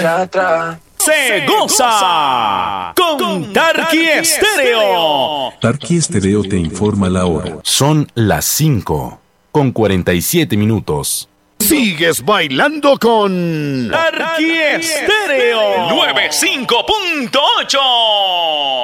Se goza con Tarqui Estéreo. Tarqui Estéreo te informa la hora. Son las 5:47. Sigues bailando con Tarqui Estéreo 95.8.